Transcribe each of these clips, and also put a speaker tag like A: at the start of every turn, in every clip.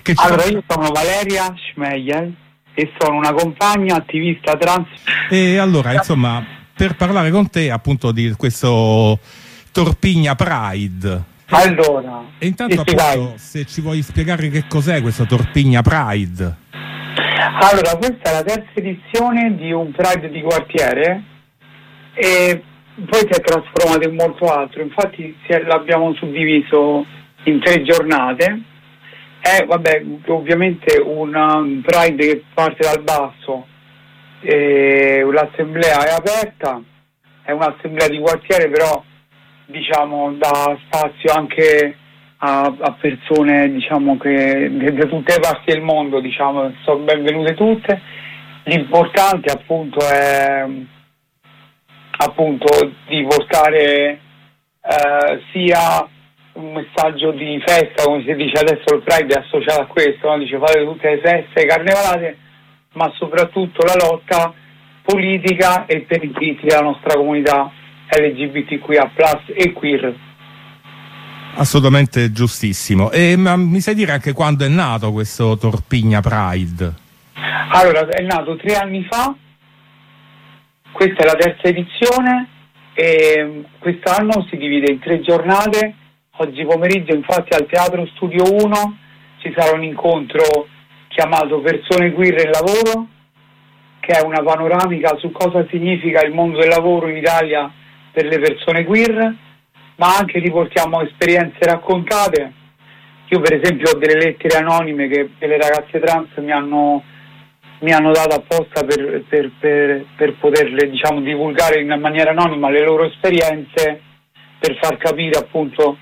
A: Allora, io sono Valeria Schmeyer e sono una compagna attivista trans.
B: E allora, insomma, per parlare con te appunto di questo Torpigna Pride.
A: Allora,
B: E intanto appunto, se ci vuoi spiegare che cos'è questo Torpigna Pride.
A: Allora, questa è la terza edizione di un Pride di quartiere e poi si è trasformato in molto altro. Infatti l'abbiamo suddiviso in 3 giornate. È ovviamente un Pride che parte dal basso, l'assemblea è aperta, è un'assemblea di quartiere, però diciamo dà spazio anche a persone diciamo che da tutte le parti del mondo, diciamo, sono benvenute tutte. L'importante appunto è appunto di portare sia un messaggio di festa, come si dice adesso, il Pride è associato a questo, no? Dice fate tutte le feste, carnevalate, ma soprattutto la lotta politica e per i diritti della nostra comunità LGBTQIA+ e queer.
B: Assolutamente giustissimo. Ma mi sai dire anche quando è nato questo Torpigna Pride?
A: Allora, è nato 3 anni fa, questa è la terza edizione e quest'anno si divide in 3 giornate. Oggi pomeriggio infatti al Teatro Studio 1 ci sarà un incontro chiamato Persone Queer e Lavoro, che è una panoramica su cosa significa il mondo del lavoro in Italia per le persone queer, ma anche riportiamo esperienze raccontate. Io per esempio ho delle lettere anonime che delle ragazze trans mi hanno dato apposta per poterle diciamo divulgare in maniera anonima le loro esperienze, per far capire appunto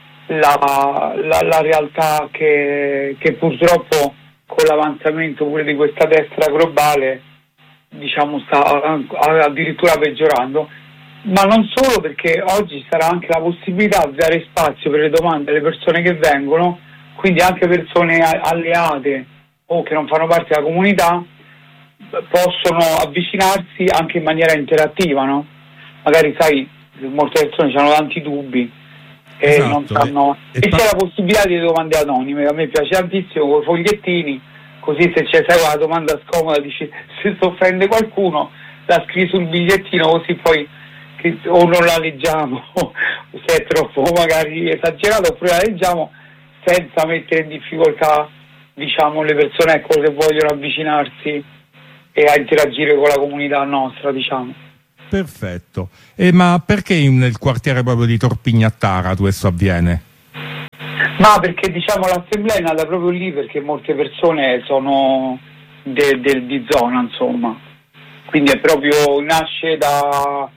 A: la realtà che purtroppo con l'avanzamento pure di questa destra globale diciamo sta addirittura peggiorando. Ma non solo, perché oggi sarà anche la possibilità di dare spazio per le domande alle persone che vengono, quindi anche persone alleate o che non fanno parte della comunità possono avvicinarsi anche in maniera interattiva, no? Magari sai, molte persone hanno tanti dubbi e
B: esatto,
A: non sanno, e c'è la possibilità di domande anonime, che a me piace tantissimo, con i fogliettini, così se c'è sai una domanda scomoda, dici, se si offende qualcuno la scrivi sul bigliettino, così poi o non la leggiamo se è troppo magari esagerato, oppure la leggiamo senza mettere in difficoltà diciamo le persone, ecco, che vogliono avvicinarsi e a interagire con la comunità nostra, diciamo.
B: Perfetto. Ma perché nel quartiere proprio di Torpignattara questo avviene?
A: Ma perché diciamo l'assemblea è nata proprio lì, perché molte persone sono di zona, insomma, quindi è proprio, nasce da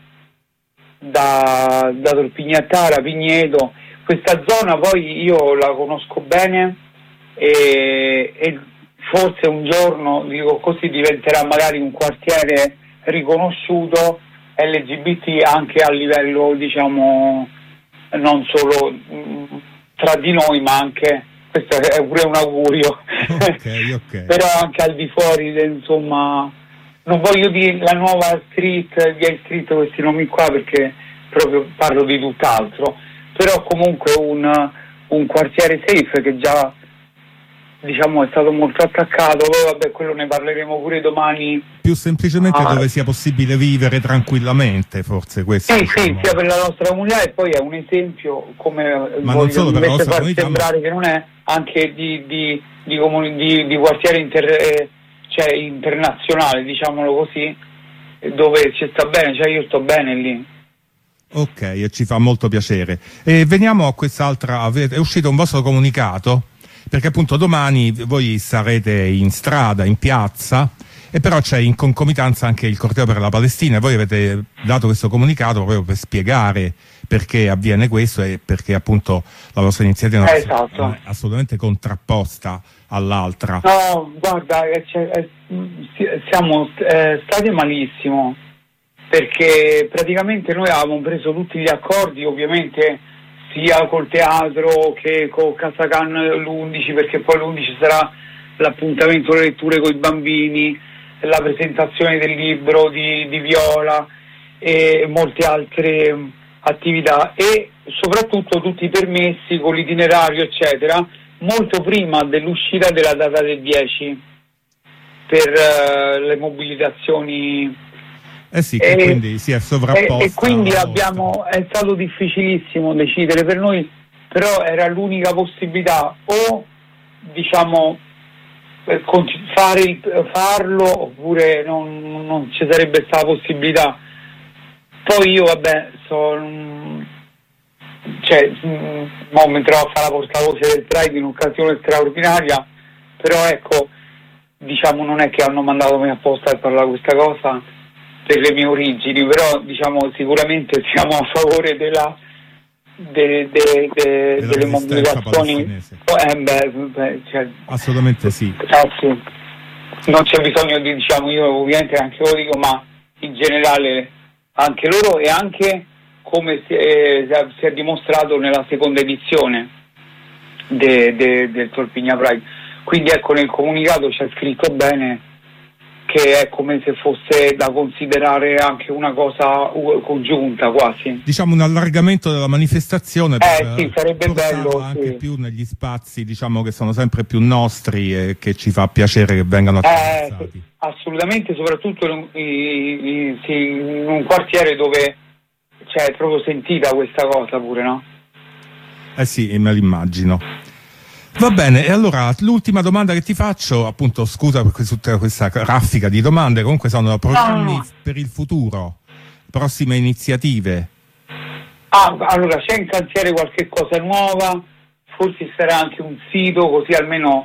A: Torpignattara, Pigneto. Questa zona poi io la conosco bene e forse un giorno, dico così, diventerà magari un quartiere riconosciuto LGBT anche a livello diciamo non solo tra di noi, ma anche, questo è pure un augurio,
B: okay.
A: però anche al di fuori insomma, non voglio dire la nuova street, via street, questi nomi qua, perché proprio parlo di tutt'altro, però comunque un quartiere safe che già diciamo è stato molto attaccato. Poi vabbè, quello ne parleremo pure domani.
B: Più semplicemente dove sia possibile vivere tranquillamente, forse questo.
A: Sì, sia per la nostra comunità, e poi è un esempio, come
B: ma non solo per la nostra
A: far
B: comunità,
A: sembrare che non è, anche di quartiere internazionale, diciamolo così, dove ci sta bene, cioè io sto bene lì.
B: Ok, e ci fa molto piacere. E veniamo a quest'altra, è uscito un vostro comunicato, perché appunto domani voi sarete in strada, in piazza, e però c'è in concomitanza anche il corteo per la Palestina, e voi avete dato questo comunicato proprio per spiegare perché avviene questo e perché appunto la vostra iniziativa non è assolutamente contrapposta all'altra.
A: No, guarda, siamo stati malissimo, perché praticamente noi avevamo preso tutti gli accordi, ovviamente sia col teatro che con Casacan l'11, perché poi l'11 sarà l'appuntamento delle letture con i bambini, la presentazione del libro di Viola e molte altre attività, e soprattutto tutti i permessi con l'itinerario eccetera molto prima dell'uscita della data del 10 per le mobilitazioni.
B: Sì, che quindi si è sovrapposta.
A: E quindi è stato difficilissimo decidere per noi, però era l'unica possibilità, o diciamo farlo oppure non ci sarebbe stata possibilità. Poi io mi trovo a fare la portavoce del Pride in un'occasione straordinaria, però ecco, diciamo, non è che hanno mandato me apposta per parlare di questa cosa per le mie origini, però diciamo sicuramente siamo a favore delle mobilitazioni.
B: Assolutamente sì.
A: Sì. Non c'è bisogno di, diciamo, io ovviamente anche lo dico, ma in generale anche loro, e anche come si è dimostrato nella seconda edizione del Torpigna Pride. Quindi ecco, nel comunicato c'è scritto bene che è come se fosse da considerare anche una cosa congiunta quasi.
B: Diciamo un allargamento della manifestazione
A: sì, sarebbe bello
B: anche più negli spazi, diciamo, che sono sempre più nostri e che ci fa piacere che vengano attraversati.
A: Assolutamente, soprattutto in un quartiere dove c'è proprio sentita questa cosa pure, no?
B: Sì, me l'immagino. Va bene, e allora l'ultima domanda che ti faccio, appunto, scusa per tutta questa raffica di domande, comunque sono programmi per il futuro, prossime iniziative.
A: Allora c'è in cantiere qualche cosa nuova, forse sarà anche un sito, così almeno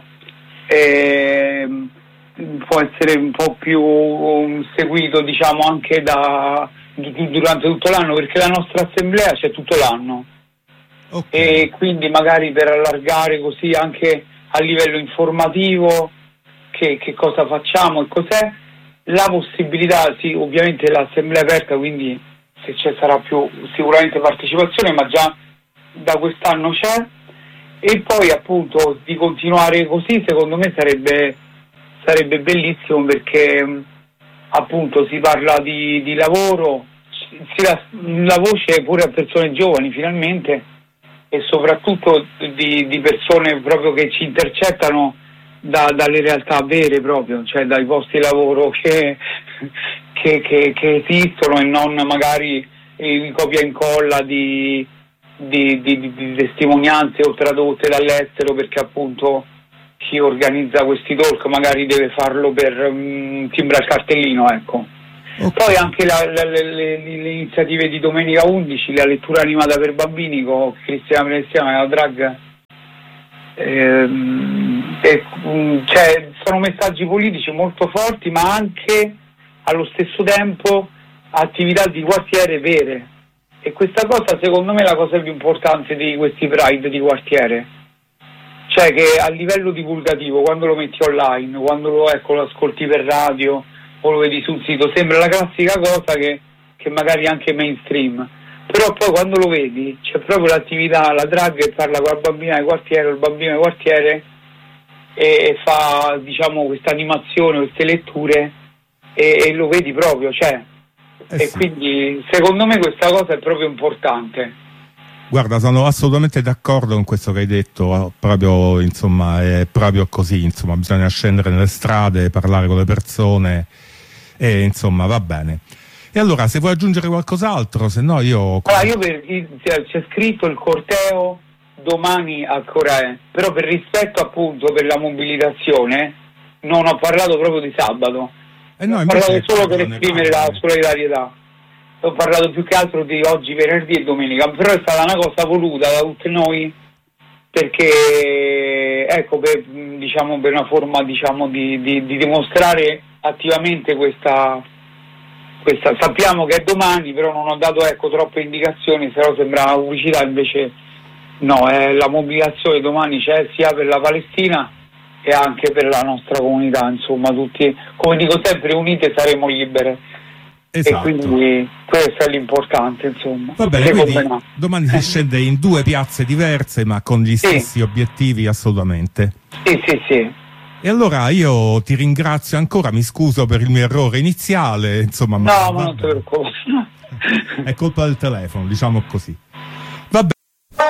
A: può essere un po' più seguito, diciamo, anche durante tutto l'anno, perché la nostra assemblea c'è tutto l'anno. Okay. E quindi magari per allargare così anche a livello informativo che cosa facciamo e cos'è, la possibilità, sì, ovviamente l'assemblea è aperta, quindi se sarà più sicuramente partecipazione, ma già da quest'anno c'è, e poi appunto di continuare così secondo me sarebbe bellissimo, perché appunto si parla di lavoro, si dà la voce pure a persone giovani finalmente, e soprattutto di persone proprio che ci intercettano dalle realtà vere proprio, cioè dai posti di lavoro che esistono, e non magari in copia e incolla di testimonianze o tradotte dall'estero, perché appunto chi organizza questi talk magari deve farlo per timbrare il cartellino, ecco. Okay. Poi anche le iniziative di domenica 11, la lettura animata per bambini con Cristiana Venezia e la drag, cioè sono messaggi politici molto forti, ma anche allo stesso tempo attività di quartiere vere, e questa cosa secondo me è la cosa più importante di questi Pride di quartiere, cioè che a livello divulgativo, quando lo metti online, quando lo ascolti per radio o lo vedi sul sito, sembra la classica cosa che magari anche mainstream, però poi quando lo vedi c'è proprio l'attività, la drag che parla con la bambina di quartiere o il bambino di quartiere e fa, diciamo, questa animazione, queste letture, e lo vedi proprio, cioè e sì. Quindi secondo me questa cosa è proprio importante.
B: Guarda, sono assolutamente d'accordo con questo che hai detto, proprio, insomma, è proprio così, insomma, bisogna scendere nelle strade, parlare con le persone, e insomma va bene. E allora, se vuoi aggiungere qualcos'altro, se no io...
A: c'è scritto il corteo domani ancora è, però per rispetto appunto per la mobilitazione non ho parlato proprio di sabato,
B: no,
A: ho parlato solo per esprimere la solidarietà. Ho parlato più che altro di oggi, venerdì e domenica, però è stata una cosa voluta da tutti noi, perché ecco, per una forma, diciamo, di dimostrare attivamente questa, sappiamo che è domani, però non ho dato troppe indicazioni, se no sembra una pubblicità, invece no, la mobilitazione domani c'è sia per la Palestina e anche per la nostra comunità, insomma tutti, come dico sempre, unite saremo libere.
B: Esatto.
A: E quindi questo è l'importante, insomma.
B: Va bene, quindi domani si scende in due piazze diverse ma con gli stessi obiettivi, assolutamente.
A: Sì.
B: E allora io ti ringrazio ancora, mi scuso per il mio errore iniziale, insomma.
A: No, ma non te preoccupare.
B: È colpa del telefono, diciamo così.